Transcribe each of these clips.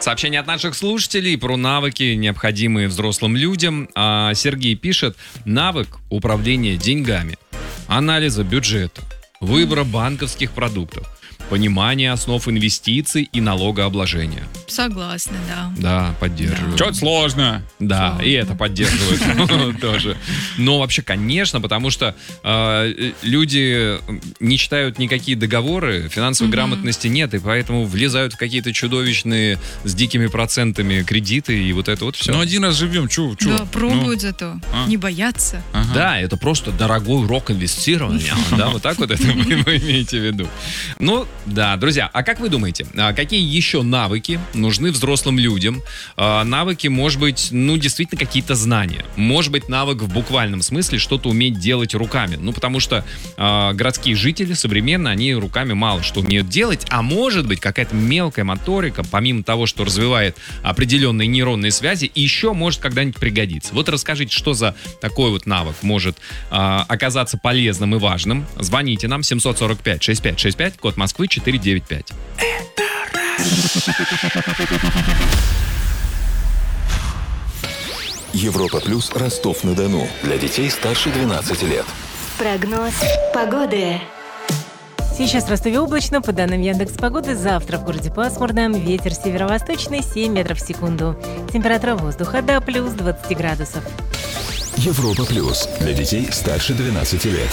Сообщение от наших слушателей про навыки, необходимые взрослым людям. Сергей пишет: навык управления деньгами, анализа бюджета, выбора банковских продуктов, понимание основ инвестиций и налогообложения. Согласна, да. Да, поддерживаю. Что-то сложно. Да, и это поддерживают тоже. Но вообще, конечно, потому что люди не читают никакие договоры, финансовой грамотности нет, и поэтому влезают в какие-то чудовищные с дикими процентами кредиты, и вот это вот все. Ну, один раз живем, чё? Да, пробуют зато, не боятся. Да, это просто дорогой урок инвестирования. Да, вот так вот это вы имеете в виду. Ну, да, друзья, а как вы думаете, какие еще навыки нужны взрослым людям? Навыки, может быть, действительно какие-то знания. Может быть, навык в буквальном смысле что-то уметь делать руками. Потому что городские жители современно, они руками мало что умеют делать, а может быть, какая-то мелкая моторика, помимо того, что развивает определенные нейронные связи, еще может когда-нибудь пригодиться. Вот расскажите, что за такой вот навык может оказаться полезным и важным. Звоните нам 745-6565, код Москвы 495. Европа Плюс Ростов-на-Дону. Для детей старше 12 лет. Прогноз погоды. Сейчас в Ростове облачно, по данным Яндекс.Погоды, завтра в городе пасмурно, ветер северо-восточный 7 метров в секунду. Температура воздуха до плюс 20 градусов. Европа Плюс. Для детей старше 12 лет.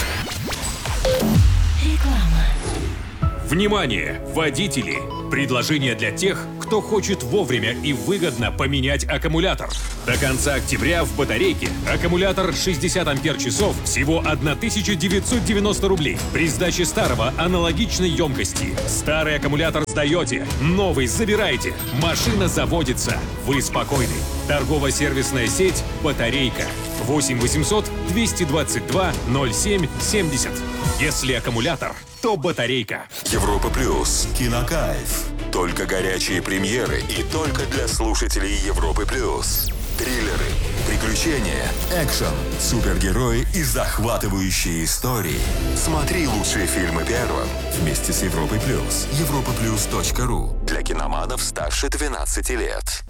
Внимание, водители! Предложение для тех, кто хочет вовремя и выгодно поменять аккумулятор. До конца октября в батарейке аккумулятор 60 ампер-часов всего 1990 рублей. При сдаче старого аналогичной емкости. Старый аккумулятор сдаете, новый забираете. Машина заводится. Вы спокойны. Торгово-сервисная сеть «Батарейка». 8 800 222 07 70. Если аккумулятор, то батарейка. Европа Плюс. Кинокайф. Только горячие премьеры и только для слушателей Европы Плюс. Триллеры, приключения, экшен, супергерои и захватывающие истории. Смотри лучшие фильмы первым вместе с Европой Плюс. europaplus.ru. Для киноманов старше 12 лет.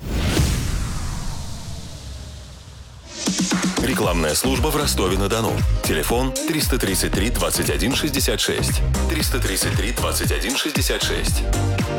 Рекламная служба в Ростове-на-Дону. Телефон 333 21 66. 333 21 66.